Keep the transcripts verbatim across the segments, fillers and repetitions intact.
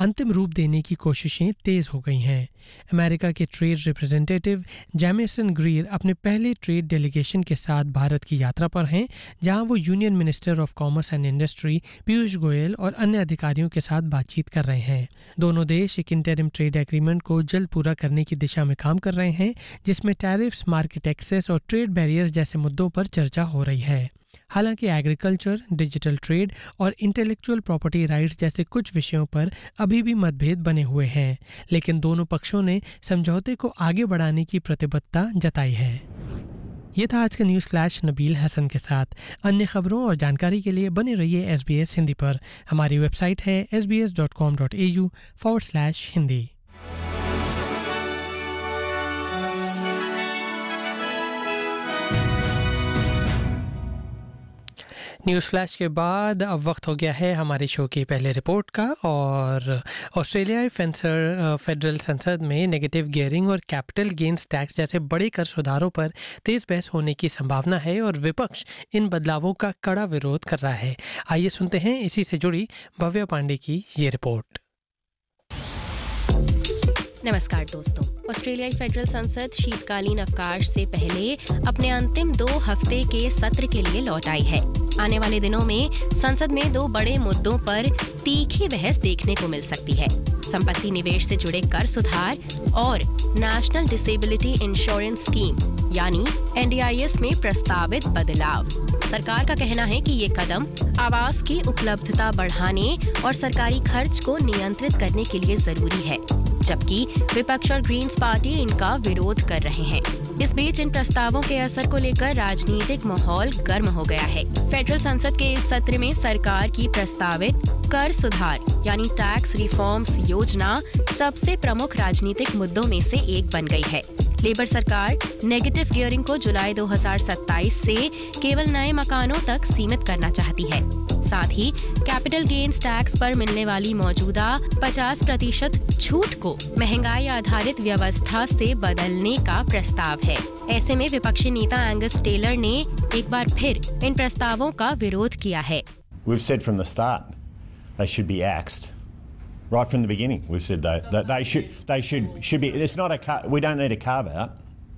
अंतिम रूप देने की कोशिशें तेज हो गई हैं। अमेरिका के ट्रेड रिप्रेजेंटेटिव जैमिसन ग्रीर अपने पहले ट्रेड डेलीगेशन के साथ भारत की यात्रा पर हैं, जहां वो union minister of commerce and industry Piyush Goyal और अन्य अधिकारियों के साथ बातचीत कर रहे हैं। दोनों देश एक इंटरिम ट्रेड एग्रीमेंट को जल्द पूरा करने की दिशा में काम कर रहे हैं, जिसमें टैरिफ्स, मार्केट एक्सेस और ट्रेड बैरियर्स जैसे मुद्दों पर चर्चा हो रही है। हालांकि एग्रीकल्चर, डिजिटल ट्रेड और इंटेलेक्चुअल प्रॉपर्टी राइट्स जैसे कुछ विषयों पर अभी भी मतभेद बने हुए हैं, लेकिन दोनों पक्षों ने समझौते को आगे बढ़ाने की प्रतिबद्धता जताई है। ये था आज का न्यूज़ फ्लैश नबील हसन के साथ। अन्य खबरों और जानकारी के लिए बने रहिए एस बी एस हिंदी पर। हमारी वेबसाइट है S B S dot com dot A you forward slash Hindi. News flash के बाद अब वक्त हो गया है हमारे शो की पहले रिपोर्ट का, और ऑस्ट्रेलियाई फेंसर फेडरल संसद में नेगेटिव गियरिंग और कैपिटल गेन्स टैक्स जैसे बड़े कर सुधारों पर तेज बहस होने की संभावना है और विपक्ष इन बदलावों का कड़ा विरोध कर रहा है। आइए सुनते हैं इसी से जुड़ी भव्या पांडे की ये रिपोर्ट। नमस्कार दोस्तों, ऑस्ट्रेलियाई फेडरल संसद शीतकालीन अवकाश से पहले अपने अंतिम दो हफ्ते के सत्र के लिए लौट आई है। आने वाले दिनों में संसद में दो बड़े मुद्दों पर तीखी बहस देखने को मिल सकती है: संपत्ति निवेश से जुड़े कर सुधार और नेशनल डिसेबिलिटी इंश्योरेंस स्कीम यानी एन डी आई एस में प्रस्तावित बदलाव। सरकार का कहना है कि ये कदम आवास की उपलब्धता बढ़ाने और सरकारी खर्च को नियंत्रित करने के लिए जरूरी है, जबकि विपक्ष और ग्रीन्स पार्टी इनका विरोध कर रहे हैं। इस बीच इन प्रस्तावों के असर को लेकर राजनीतिक माहौल गर्म हो गया है। फेडरल संसद के इस सत्र में सरकार की प्रस्तावित कर सुधार यानी टैक्स रिफॉर्म्स योजना सबसे प्रमुख राजनीतिक मुद्दों में से एक बन गई है। लेबर सरकार नेगेटिव गियरिंग को जुलाई दो हज़ार सत्ताईस से केवल नए मकानों तक सीमित करना चाहती है। साथ ही कैपिटल गेन्स टैक्स पर मिलने वाली मौजूदा पचास प्रतिशत छूट को महंगाई आधारित व्यवस्था से बदलने का प्रस्ताव है। ऐसे में विपक्षी नेता एंगस टेलर ने एक बार फिर इन प्रस्तावों का विरोध किया है। We've said from the start they should be axed. Right from the beginning, we've said that, that they should they should should be. It's not a we don't need a carve out.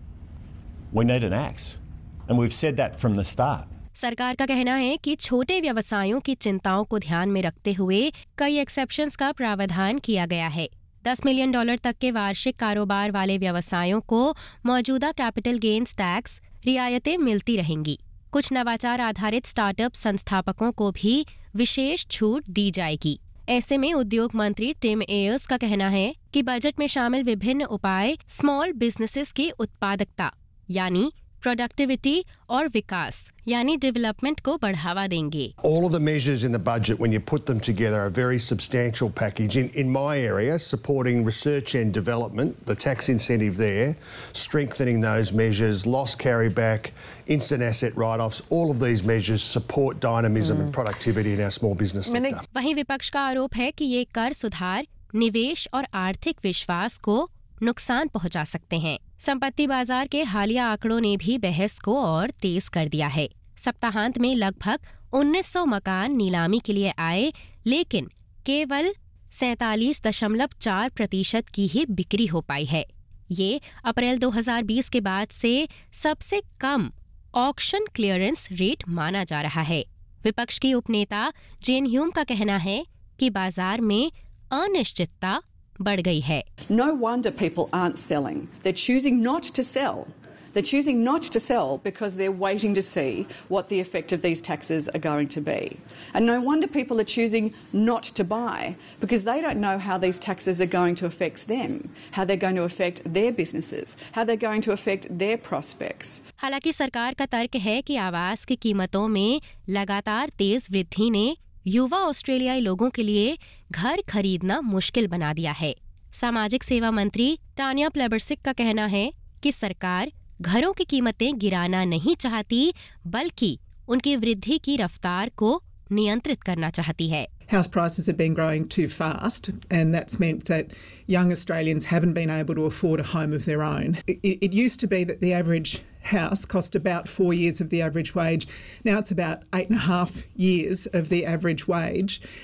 We need an axe, and we've said that from the start. सरकार का कहना है कि छोटे व्यवसायों की चिंताओं को ध्यान में रखते हुए कई एक्सेप्शंस का प्रावधान किया गया है। दस मिलियन डॉलर तक के वार्षिक कारोबार वाले व्यवसायों को मौजूदा कैपिटल गेन्स टैक्स रियायतें मिलती रहेंगी। कुछ नवाचार आधारित स्टार्टअप संस्थापकों को भी विशेष छूट दी जाएगी। ऐसे में उद्योग मंत्री टिम एयर्स का कहना है कि बजट में शामिल विभिन्न उपाय स्मॉल बिजनेसेस की उत्पादकता यानी प्रोडक्टिविटी और विकास यानी डेवलपमेंट को बढ़ावा देंगे। All of the measures in the budget, when you put them together, are a very substantial package. In, in my area, supporting research and development, the tax incentive there, strengthening those measures, loss carryback, instant asset write-offs, all of these measures support dynamism hmm. and productivity in our small business sector. वहीं विपक्ष का आरोप है कि ये कर सुधार निवेश और आर्थिक विश्वास को नुकसान पहुंचा सकते हैं। संपत्ति बाजार के हालिया आंकड़ों ने भी बहस को और तेज कर दिया है। सप्ताहांत में लगभग उन्नीस सौ मकान नीलामी के लिए आए, लेकिन केवल सैंतालीस दशमलव चार प्रतिशत की ही बिक्री हो पाई है। ये अप्रैल दो हज़ार बीस के बाद से सबसे कम ऑक्शन क्लियरेंस रेट माना जा रहा है। विपक्ष की उपनेता जेन ह्यूम का कहना है कि बाजार में अनिश्चितता बढ़ गई है। No wonder people aren't selling. They're choosing not to sell. They're choosing not to sell because they're waiting to see what the effect of these taxes are going to be. And no wonder people are choosing not to buy because they don't know how these taxes are going to affect them, how they're going to affect their businesses, how they're going to affect their prospects. हालांकि सरकार का तर्क है कि आवास की कीमतों में लगातार तेज वृद्धि ने युवा ऑस्ट्रेलियाई लोगों के लिए घर खरीदना मुश्किल बना दिया है। सामाजिक सेवा मंत्री टानिया प्लेबर्सिक का कहना है कि सरकार घरों की कीमतें गिराना नहीं चाहती, बल्कि उनकी वृद्धि की रफ्तार को नियंत्रित करना चाहती है। House prices have been growing too fast, and that's meant that young Australians haven't been able to afford a home of their own. It, it used to be that the average house cost about four years of the average wage. Now it's about eight and a half years of the average wage.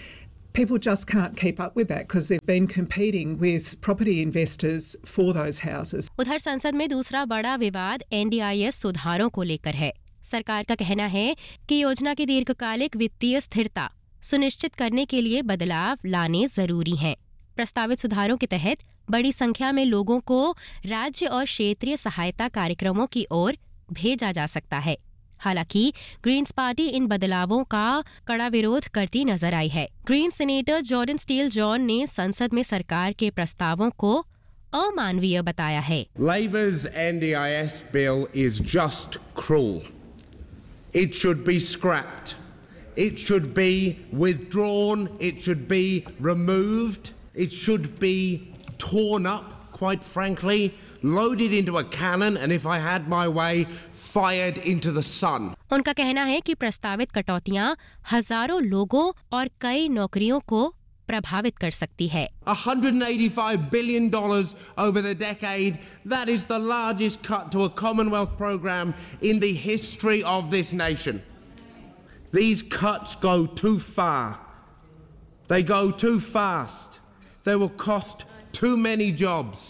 People just can't keep up with that because they've been competing with property investors for those houses. उधर संसद में दूसरा बड़ा विवाद N D I S सुधारों को लेकर है। सरकार का कहना है कि योजना की दीर्घकालिक वित्तीय स्थिरता सुनिश्चित करने के लिए बदलाव लाने जरूरी हैं। प्रस्तावित सुधारों के तहत बड़ी संख्या में लोगों को राज्य और क्षेत्रीय सहायता कार्यक्रमों की ओर भेजा जा सकता है। हालांकि ग्रीन्स पार्टी इन बदलावों का कड़ा विरोध करती नजर आई है। Green senator Jordan steel John ने संसद में सरकार के प्रस्तावों को अमानवीय बताया है। Labor's N D I S bill is just cruel. It should be scrapped. It should be withdrawn. It should be removed. It should be torn up, quite frankly, loaded into a cannon, and if I had my way, fired into the sun. उनका कहना है कि प्रस्तावित कटौतियां हजारों लोगों और कई नौकरियों को प्रभावित कर सकती है। one hundred eighty-five billion dollars over the decade. That is the largest cut to a Commonwealth program in the history of this nation. These cuts go too far. They go too fast. They will cost too many jobs.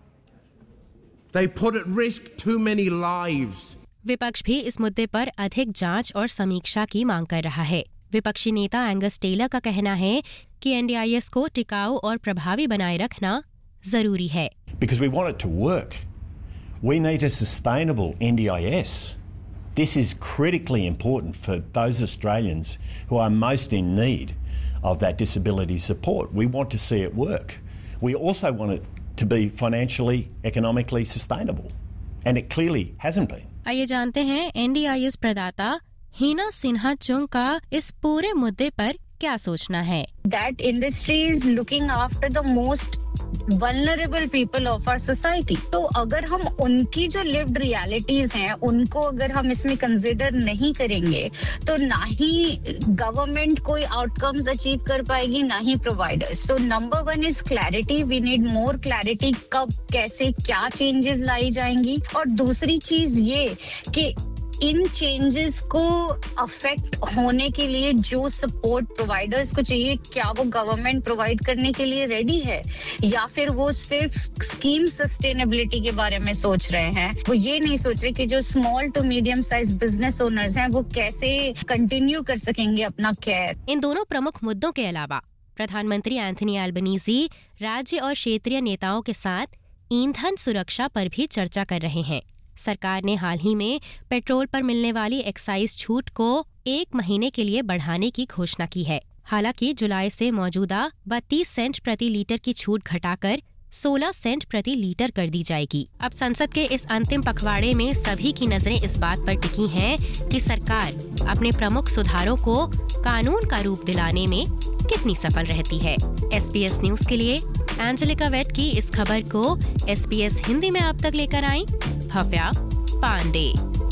They put at risk too many lives. विपक्ष भी इस मुद्दे पर अधिक जांच और समीक्षा की मांग कर रहा है। विपक्षी नेता एंगस टेलर का कहना है कि एन डी आई एस को टिकाऊ और प्रभावी बनाए रखना जरूरी है। Because we want it to work. We need a sustainable N D I S. This is critically important for those Australians who are most in need of that disability support. We want to see it work. We also want it to be financially, economically sustainable. And it clearly hasn't been. आइए जानते हैं N D I S प्रदाता हीना सिन्हा चुंग का इस पूरे मुद्दे पर क्या सोचना है। That industry is looking after the most vulnerable people of our society. तो अगर हम उनकी जो lived realities हैं उनको अगर हम इसमें consider नहीं करेंगे तो ना ही government कोई outcomes achieve कर पाएगी ना ही providers. So number one is clarity. We need more clarity कब कैसे क्या changes लाई जाएंगी और दूसरी चीज ये कि इन चेंजेस को अफेक्ट होने के लिए जो सपोर्ट प्रोवाइडर्स को चाहिए क्या वो गवर्नमेंट प्रोवाइड करने के लिए रेडी है या फिर वो सिर्फ स्कीम सस्टेनेबिलिटी के बारे में सोच रहे हैं। वो ये नहीं सोच रहे कि जो small to medium size business owners हैं वो कैसे कंटिन्यू कर सकेंगे अपना केयर। इन दोनों प्रमुख मुद्दों के अलावा प्रधानमंत्री एंथनी एल्बनीजी राज्य और क्षेत्रीय नेताओं के साथ ईंधन सुरक्षा पर भी चर्चा कर रहे हैं। सरकार ने हाल ही में पेट्रोल पर मिलने वाली एक्साइज छूट को एक महीने के लिए बढ़ाने की घोषणा की है। हालांकि जुलाई से मौजूदा बत्तीस सेंट प्रति लीटर की छूट घटाकर सोलह सेंट प्रति लीटर कर दी जाएगी। अब संसद के इस अंतिम पखवाड़े में सभी की नजरें इस बात पर टिकी हैं कि सरकार अपने प्रमुख सुधारों को कानून का रूप दिलाने में कितनी सफल रहती है। एस बी एस न्यूज के लिए एंजेलिका वेट की इस खबर को एस बी एस हिंदी में आप तक लेकर आई Bhavya Pandey.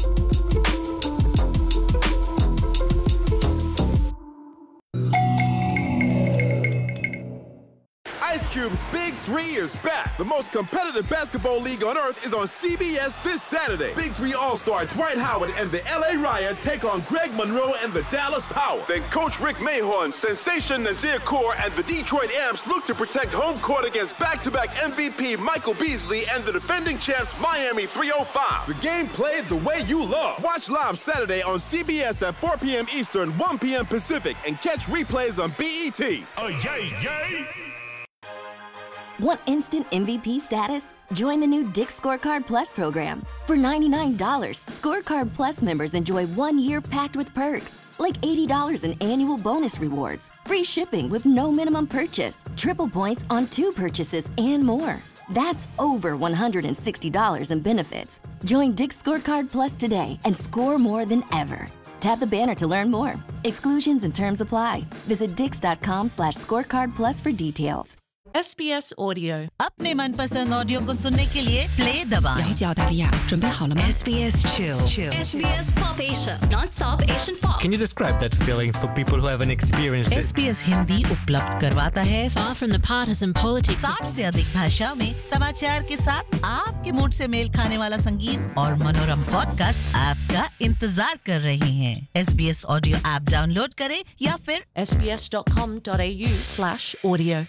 Ice Cube's Big Three is back. The most competitive basketball league on earth is on C B S this Saturday. Big Three All-Star Dwight Howard and the L A Riot take on Greg Monroe and the Dallas Power. Then Coach Rick Mahorn, Sensation Nazir Kaur, and the Detroit Amps look to protect home court against back-to-back M V P Michael Beasley and the defending champs Miami three oh five. The game played the way you love. Watch live Saturday on C B S at four p.m. Eastern, one p.m. Pacific, and catch replays on B E T. Oh, yay, yay! Want instant M V P status? Join the new Dick's Scorecard Plus program. For ninety-nine dollars, Scorecard Plus members enjoy one year packed with perks, like eighty dollars in annual bonus rewards, free shipping with no minimum purchase, triple points on two purchases, and more. That's over one hundred sixty dollars in benefits. Join Dick's Scorecard Plus today and score more than ever. Tap the banner to learn more. Exclusions and terms apply. Visit dix dot com slash scorecard plus for details. S B S Audio अपने मनपसंद audio को सुनने के लिए play दबाएं। 了解澳大利亚，准备好了吗 S B S Chill S B S Pop Asia, non-stop Asian pop. Can you describe that feeling for people who haven't experienced it? S B S Hindi उपलब्ध करवाता है Far from the partisan politics. साठ से अधिक भाषा में समाचार के साथ आपके मूड से मेल खाने वाला संगीत और मनोरम पॉडकास्ट आपका इंतजार कर रहे हैं। S B S audio app download करें या फिर S B S dot com dot A U slash audio.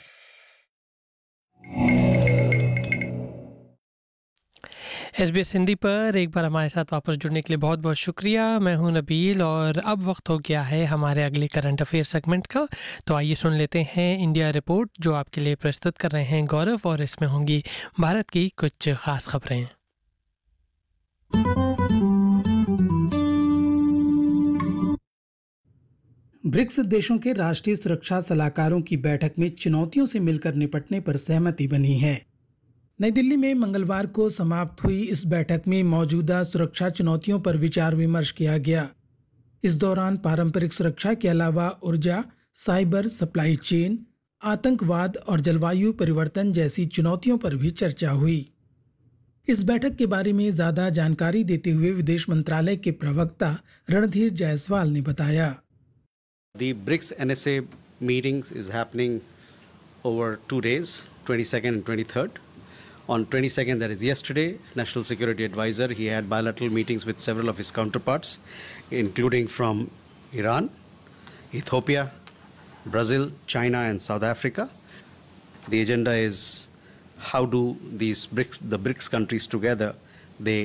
S B S Hindi पर एक बार हमारे साथ वापस जुड़ने के लिए बहुत बहुत शुक्रिया। मैं हूं नबील और अब वक्त हो गया है हमारे अगले करंट अफेयर सेगमेंट का। तो आइए सुन लेते हैं इंडिया रिपोर्ट जो आपके लिए प्रस्तुत कर रहे हैं गौरव, और इसमें होंगी भारत की कुछ खास खबरें। ब्रिक्स देशों के राष्ट्रीय सुरक्षा सलाहकारों की बैठक में चुनौतियों से मिलकर निपटने पर सहमति बनी है। नई दिल्ली में मंगलवार को समाप्त हुई इस बैठक में मौजूदा सुरक्षा चुनौतियों पर विचार विमर्श किया गया। इस दौरान पारंपरिक सुरक्षा के अलावा ऊर्जा, साइबर, सप्लाई चेन, आतंकवाद और जलवायु परिवर्तन जैसी चुनौतियों पर भी चर्चा हुई। इस बैठक के बारे में ज्यादा जानकारी देते हुए विदेश मंत्रालय के प्रवक्ता रणधीर जायसवाल ने बताया, The BRICS N S A meetings is happening over two days, twenty-second and twenty-third. On twenty-second, that is yesterday, National Security Advisor, he had bilateral meetings with several of his counterparts, including from Iran, Ethiopia, Brazil, China, and South Africa. The agenda is how do these BRICS, the BRICS countries together, they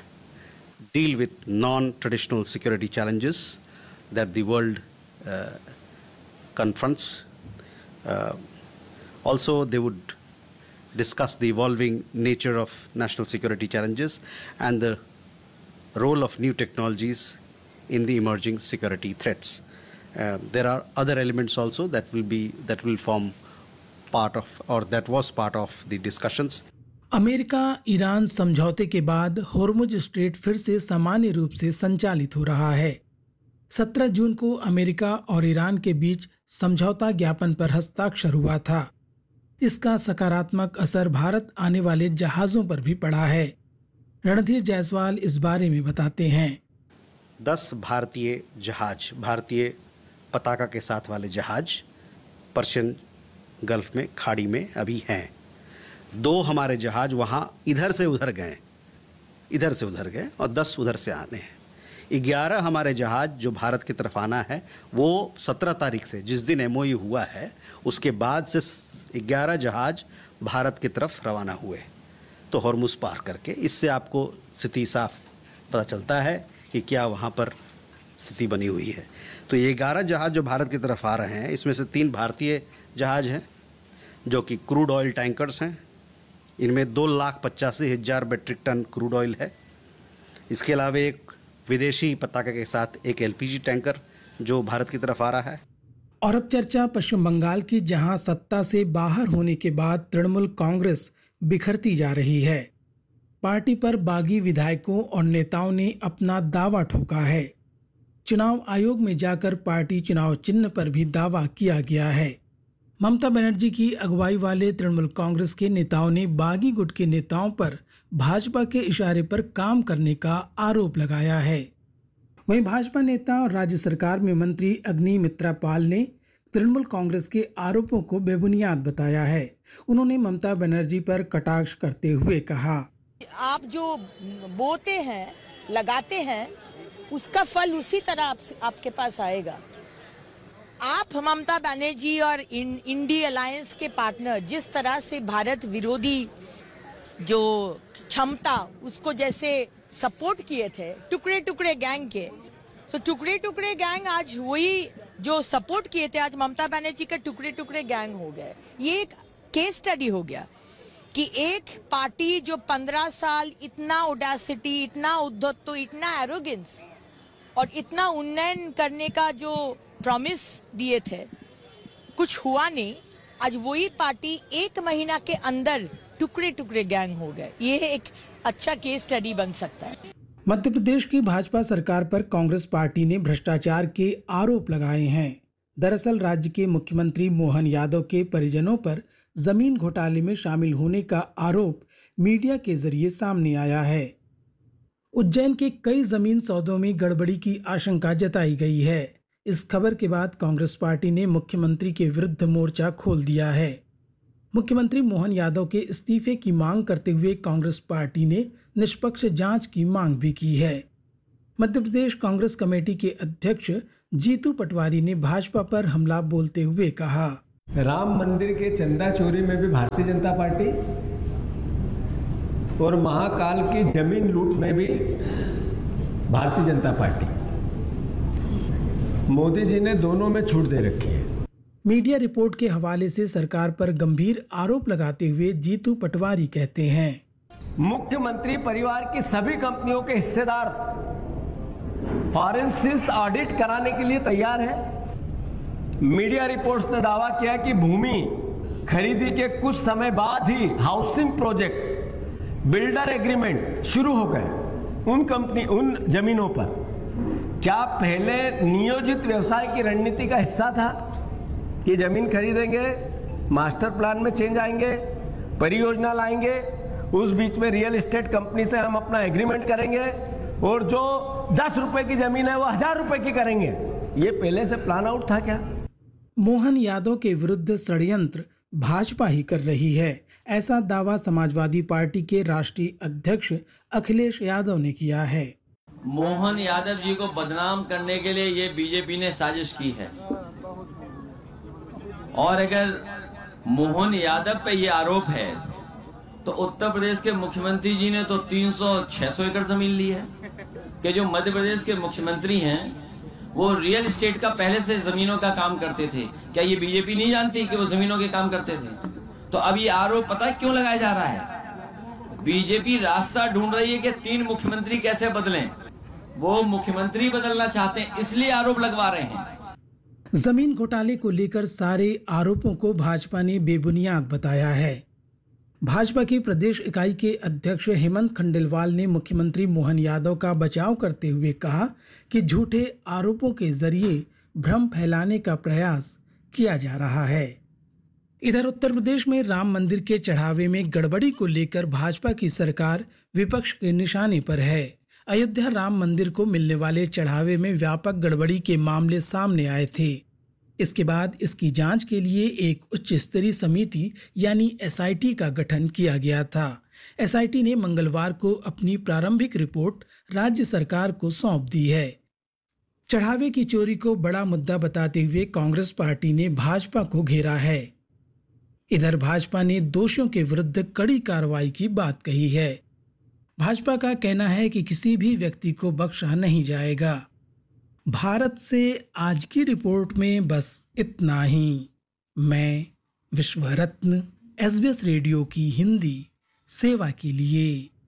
deal with non-traditional security challenges that the world Uh, confronts. Uh, also, they would discuss the evolving nature of national security challenges and the role of new technologies in the emerging security threats. Uh, there are other elements also that will be that will form part of or that was part of the discussions. America Iran समझौते के बाद Hormuz strait फिर से सामान्य रूप से संचालित हो रहा है। सत्रह जून को अमेरिका और ईरान के बीच समझौता ज्ञापन पर हस्ताक्षर हुआ था। इसका सकारात्मक असर भारत आने वाले जहाजों पर भी पड़ा है। रणधीर जायसवाल इस बारे में बताते हैं। दस भारतीय जहाज, भारतीय पताका के साथ वाले जहाज पर्शियन गल्फ में खाड़ी में अभी हैं। दो हमारे जहाज वहाँ इधर से उधर गए, इधर से उधर गए और दस उधर से आने हैं। ग्यारह हमारे जहाज जो भारत की तरफ आना है वो सत्रह तारीख से, जिस दिन एमओयू हुआ है उसके बाद से ग्यारह जहाज भारत की तरफ रवाना हुए तो हॉर्मुज पार करके। इससे आपको स्थिति साफ पता चलता है कि क्या वहाँ पर स्थिति बनी हुई है। तो ये ग्यारह जहाज जो भारत की तरफ आ रहे हैं इसमें से तीन भारतीय जहाज हैं जो कि क्रूड ऑयल टैंकर्स हैं। इनमें दो लाख पचासी हज़ार मेट्रिक टन क्रूड ऑयल है। इसके अलावा एक विदेशी पताके के साथ एक एलपीजी टैंकर जो भारत की तरफ आ रहा है। और अब चर्चा पश्चिम बंगाल की, जहां सत्ता से बाहर होने के बाद तृणमूल कांग्रेस बिखरती जा रही है। पार्टी पर बागी विधायकों और नेताओं ने अपना दावा ठोका है। चुनाव आयोग में जाकर पार्टी चुनाव चिन्ह पर भी दावा किया गया है। ममता बनर्जी की अगुवाई वाले तृणमूल कांग्रेस के नेताओं ने बागी गुट के नेताओं पर भाजपा के इशारे पर काम करने का आरोप लगाया है। वहीं भाजपा नेता और राज्य सरकार में मंत्री अग्नि मित्रा पाल ने तृणमूल कांग्रेस के आरोपों को बेबुनियाद बताया है। उन्होंने ममता बनर्जी पर कटाक्ष करते हुए कहा, आप जो बोते हैं, लगाते हैं, उसका फल उसी तरह आप, आपके पास आएगा। आप ममता बनर्जी और इन, इंडी अलायंस के पार्टनर जिस तरह से भारत विरोधी जो क्षमता उसको जैसे सपोर्ट किए थे टुकड़े टुकड़े गैंग के, तो टुकड़े टुकड़े गैंग आज वही जो सपोर्ट किए थे आज ममता बनर्जी के टुकड़े टुकड़े गैंग हो गए। ये एक केस स्टडी हो गया कि एक पार्टी जो पंद्रह साल इतना ओडासिटी, इतना उद्धत्व, इतना एरोगेंस और इतना उन्नयन करने का जो प्रॉमिस दिए थे, कुछ हुआ नहीं। आज वही पार्टी एक महीना के अंदर टुकड़े टुकड़े गैंग हो गए। ये एक अच्छा केस स्टडी बन सकता है। मध्य प्रदेश की भाजपा सरकार पर कांग्रेस पार्टी ने भ्रष्टाचार के आरोप लगाए हैं। दरअसल राज्य के मुख्यमंत्री मोहन यादव के परिजनों पर जमीन घोटाले में शामिल होने का आरोप मीडिया के जरिए सामने आया है। उज्जैन के कई जमीन सौदों में गड़बड़ी की आशंका जताई गई है। इस खबर के बाद कांग्रेस पार्टी ने मुख्यमंत्री के विरुद्ध मोर्चा खोल दिया है। मुख्यमंत्री मोहन यादव के इस्तीफे की मांग करते हुए कांग्रेस पार्टी ने निष्पक्ष जांच की मांग भी की है। मध्य प्रदेश कांग्रेस कमेटी के अध्यक्ष जीतू पटवारी ने भाजपा पर हमला बोलते हुए कहा, राम मंदिर के चंदा चोरी में भी भारतीय जनता पार्टी और महाकाल की जमीन लूट में भी भारतीय जनता पार्टी, मोदी जी ने दोनों में छूट दे रखी है। मीडिया रिपोर्ट के हवाले से सरकार पर गंभीर आरोप लगाते हुए जीतू पटवारी कहते हैं, मुख्यमंत्री परिवार की सभी कंपनियों के हिस्सेदार फॉरेंसिक ऑडिट कराने के लिए तैयार है। मीडिया रिपोर्ट्स ने दावा किया कि भूमि खरीदी के कुछ समय बाद ही हाउसिंग प्रोजेक्ट बिल्डर एग्रीमेंट शुरू हो गए उन कंपनी उन जमीनों पर। क्या पहले नियोजित व्यवसाय की रणनीति का हिस्सा था कि जमीन खरीदेंगे, मास्टर प्लान में चेंज आएंगे, परियोजना लाएंगे, उस बीच में रियल एस्टेट कंपनी से हम अपना एग्रीमेंट करेंगे और जो दस रुपए की जमीन है वो हजार रुपए की करेंगे। ये पहले से प्लान आउट था क्या? मोहन यादव के विरुद्ध षड्यंत्र भाजपा ही कर रही है, ऐसा दावा समाजवादी पार्टी के राष्ट्रीय अध्यक्ष अखिलेश यादव ने किया है। मोहन यादव जी को बदनाम करने के लिए ये बीजेपी ने साजिश की है और अगर मोहन यादव पे ये आरोप है तो उत्तर प्रदेश के मुख्यमंत्री जी ने तो तीन सौ छह सौ एकड़ जमीन ली है कि जो मध्य प्रदेश के मुख्यमंत्री हैं वो रियल एस्टेट का पहले से जमीनों का काम करते थे। क्या ये बीजेपी नहीं जानती कि वो जमीनों के काम करते थे? तो अब ये आरोप पता क्यों लगाया जा रहा है? बीजेपी रास्ता ढूंढ रही है कि तीन मुख्यमंत्री कैसे बदलें। वो मुख्यमंत्री बदलना चाहते हैं इसलिए आरोप लगवा रहे हैं। जमीन घोटाले को लेकर सारे आरोपों को भाजपा ने बेबुनियाद बताया है। भाजपा की प्रदेश इकाई के अध्यक्ष हेमंत खंडेलवाल ने मुख्यमंत्री मोहन यादव का बचाव करते हुए कहा कि झूठे आरोपों के जरिए भ्रम फैलाने का प्रयास किया जा रहा है। इधर उत्तर प्रदेश में राम मंदिर के चढ़ावे में गड़बड़ी को लेकर भाजपा की सरकार विपक्ष के निशाने पर है। अयोध्या राम मंदिर को मिलने वाले चढ़ावे में व्यापक गड़बड़ी के मामले सामने आए थे। इसके बाद इसकी जांच के लिए एक उच्च स्तरीय समिति यानी एस आई टी का गठन किया गया था। एस आई टी ने मंगलवार को अपनी प्रारंभिक रिपोर्ट राज्य सरकार को सौंप दी है। चढ़ावे की चोरी को बड़ा मुद्दा बताते हुए कांग्रेस पार्टी ने भाजपा को घेरा है। इधर भाजपा ने दोषियों के विरुद्ध कड़ी कार्रवाई की बात कही है। भाजपा का कहना है कि किसी भी व्यक्ति को बख्शा नहीं जाएगा। भारत से आज की रिपोर्ट में बस इतना ही। मैं विश्व रत्न एस बी एस रेडियो की हिंदी सेवा के लिए।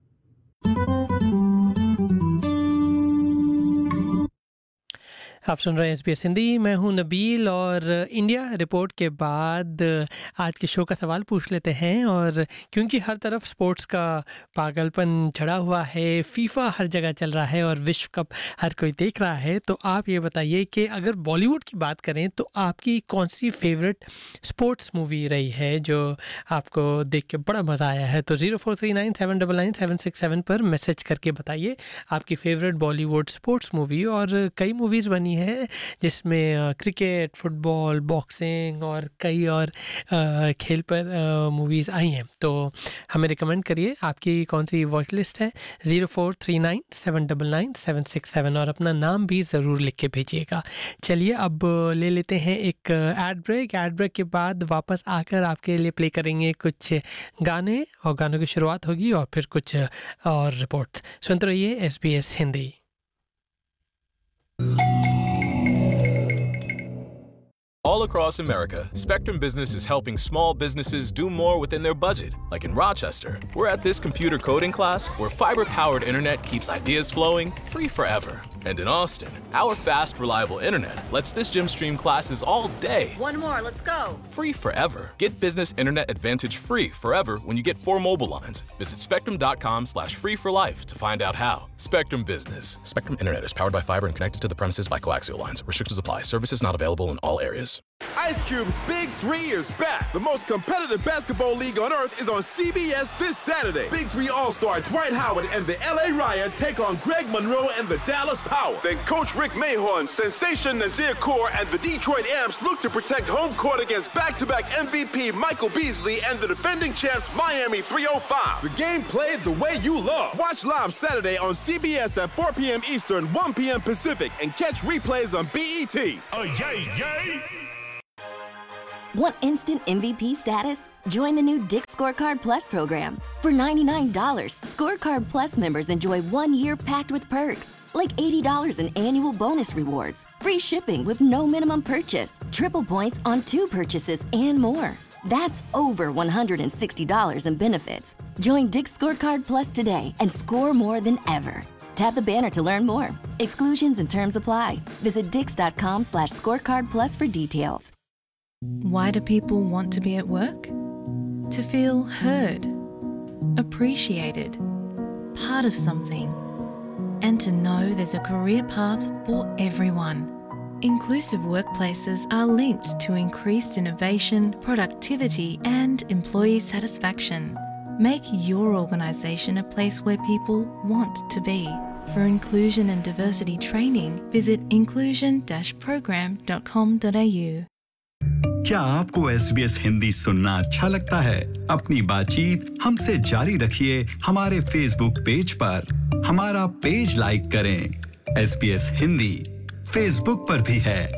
आप सुन रहे हैं एस बी एस हिंदी, मैं हूं नबील और इंडिया रिपोर्ट के बाद आज के शो का सवाल पूछ लेते हैं। और क्योंकि हर तरफ स्पोर्ट्स का पागलपन चढ़ा हुआ है, फीफा हर जगह चल रहा है और विश्व कप हर कोई देख रहा है, तो आप ये बताइए कि अगर बॉलीवुड की बात करें तो आपकी कौन सी फेवरेट स्पोर्ट्स मूवी रही है जो आपको देख के बड़ा मज़ा आया है? तो zero four three nine seven double nine seven six seven पर मैसेज करके बताइए आपकी फेवरेट बॉलीवुड स्पोर्ट्स मूवी। और कई मूवीज़ बनी है जिसमें क्रिकेट, फुटबॉल, बॉक्सिंग और कई और आ, खेल पर मूवीज़ आई हैं, तो हमें रिकमेंड करिए आपकी कौन सी वॉच लिस्ट है। Zero four three nine seven double nine seven six seven और अपना नाम भी ज़रूर लिख के भेजिएगा। चलिए अब ले लेते हैं एक एड ब्रेक। एड ब्रेक के बाद वापस आकर आपके लिए प्ले करेंगे कुछ गाने और गानों की शुरुआत होगी और फिर कुछ और रिपोर्ट्स। सुनते रहिए S B S Hindi. All across America, Spectrum Business is helping small businesses do more within their budget. Like in Rochester, we're at this computer coding class where fiber-powered internet keeps ideas flowing free forever. And in Austin, our fast, reliable internet lets this gym stream classes all day. One more, let's go. Free forever. Get business internet advantage free forever when you get four mobile lines. Visit spectrum.com slash free for life to find out how. Spectrum Business. Spectrum Internet is powered by fiber and connected to the premises by coaxial lines. Restrictions apply. Services not available in all areas. Ice Cube's Big Three is back. The most competitive basketball league on earth is on C B S this Saturday. Big Three All-Star Dwight Howard and the L A Riot take on Greg Monroe and the Dallas Power. Then Coach Rick Mahorn, Sensation Nazir Kaur, and the Detroit Amps look to protect home court against back-to-back M V P Michael Beasley and the defending champs Miami three oh five. The game played the way you love. Watch live Saturday on C B S at four p.m. Eastern, one p.m. Pacific, and catch replays on B E T. Oh, yay, yay! Want instant M V P status? Join the new Dick's Scorecard Plus program. For ninety-nine dollars, Scorecard Plus members enjoy one year packed with perks, like eighty dollars in annual bonus rewards, free shipping with no minimum purchase, triple points on two purchases, and more. That's over one hundred sixty dollars in benefits. Join Dick's Scorecard Plus today and score more than ever. Tap the banner to learn more. Exclusions and terms apply. Visit dix.com slash scorecard plus for details. Why do people want to be at work? To feel heard, appreciated, part of something, and to know there's a career path for everyone. Inclusive workplaces are linked to increased innovation, productivity, and employee satisfaction. Make your organisation a place where people want to be. For inclusion and diversity training, visit inclusion dash program dot com dot a u. क्या आपको S B S Hindi सुनना अच्छा लगता है? अपनी बातचीत हमसे जारी रखिए हमारे फेसबुक पेज पर। हमारा पेज लाइक करें। S B S Hindi Facebook पर भी है।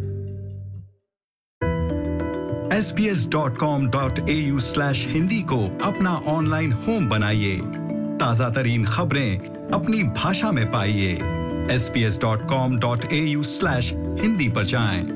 S B S dot com dot A you slash Hindi को अपना ऑनलाइन होम बनाइए। ताज़ा तरीन खबरें अपनी भाषा में पाइए। S B S dot com dot A you slash Hindi पर जाएं।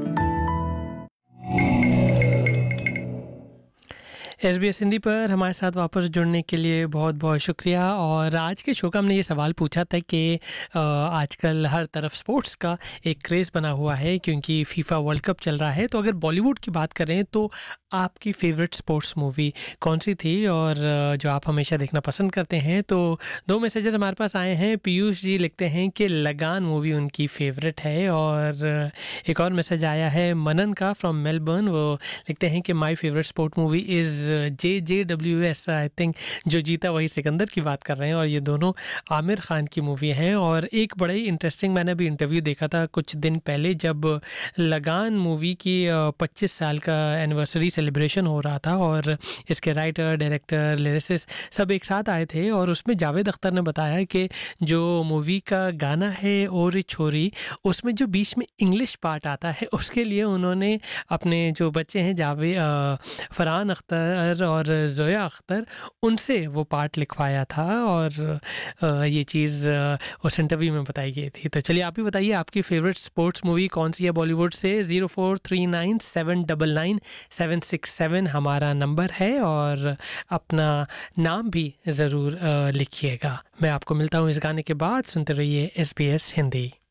एस बी एस हिंदी पर हमारे साथ वापस जुड़ने के लिए बहुत बहुत शुक्रिया। और आज के शो का हमने ये सवाल पूछा था कि आजकल हर तरफ स्पोर्ट्स का एक क्रेज़ बना हुआ है क्योंकि फीफा वर्ल्ड कप चल रहा है। तो अगर बॉलीवुड की बात करें तो आपकी फ़ेवरेट स्पोर्ट्स मूवी कौन सी थी और जो आप हमेशा देखना पसंद करते हैं? तो दो मैसेजेस हमारे पास आए हैं। पीयूष जी लिखते हैं कि लगान मूवी उनकी फ़ेवरेट है, और एक और मैसेज आया है मनन का फ्रॉम मेलबर्न। वो लिखते हैं कि my favourite sport movie is J J W S. I think जो जीता वही सिकंदर की बात कर रहे हैं, और ये दोनों आमिर खान की मूवी हैं। और एक बड़ा ही इंटरेस्टिंग, मैंने अभी इंटरव्यू देखा था कुछ दिन पहले जब लगान मूवी की पच्चीस साल का एनिवर्सरी सेलिब्रेशन हो रहा था, और इसके राइटर, डायरेक्टर, लिरिसिस्ट सब एक साथ आए थे। और उसमें जावेद अख्तर ने बताया कि जो मूवी का गाना है ओरी छोरी, उसमें जो बीच में इंग्लिश पार्ट आता है उसके लिए उन्होंने अपने जो बच्चे हैं जावे फरहान अख्तर और ज़ोया अख्तर, उनसे वो पार्ट लिखवाया था, और ये चीज़ उस इंटरव्यू में बताई गई थी। तो चलिए आप भी बताइए आपकी फ़ेवरेट स्पोर्ट्स मूवी कौन सी है बॉलीवुड से। Zero four three nine seven double nine seven six seven हमारा नंबर है, और अपना नाम भी ज़रूर लिखिएगा। मैं आपको मिलता हूँ इस गाने के बाद। सुनते रहिए एस बी एस हिंदी।